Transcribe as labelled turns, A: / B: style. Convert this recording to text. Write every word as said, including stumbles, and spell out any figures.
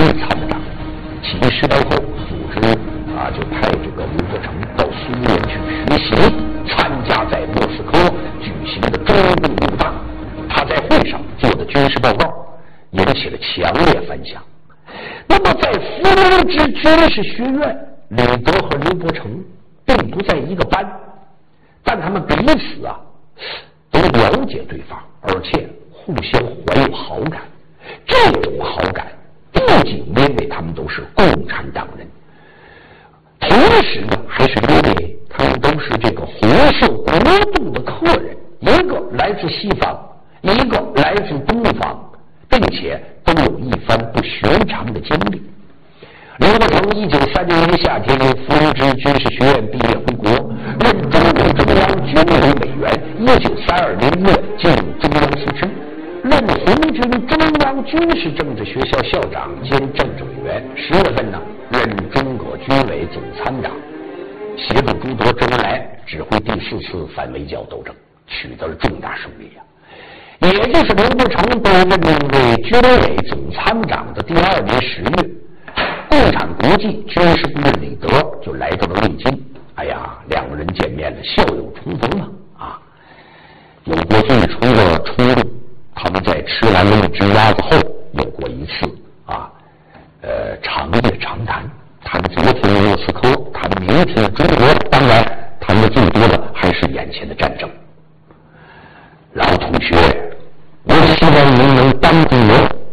A: 参长。起义失败后，组织啊就派这个刘伯承到苏联去学习，参加在莫斯科举行的中共六大。他在会上做的军事报告引起了强烈反响。那么在伏龙芝军事学院，李德和刘伯承并不在一个班，但他们彼此啊都了解对方，而且互相怀有好感。这种好感不仅因为他们都是共产党人，同时呢还是因为他们都是这个红色国度的客人，一个来自西方，一个来自东方，并且都有一番不寻常的经历。刘伯承一九三零年夏天伏龙芝军事学院毕业回国，任中共中央军委委员。一九三二年月进入中央司区，任红军中央军事政治学校校长兼政治委员。十月份呢，任中国军委总参长，协助朱德、周恩来指挥第四次反围剿斗争，取得了重大胜利啊！也就是刘伯承被任命为军委总参长的第二年十月，共产国际军事顾问李德就来到了瑞金。哎呀，两个人见面了，校友重逢了啊！有过最初的初入，他们在吃完了一只鸭子后，有过一次啊，呃，长夜长谈，谈昨天的莫斯科，谈明天的中国，当然谈的最多的还是眼前的战争。老同学，我希望您能帮助我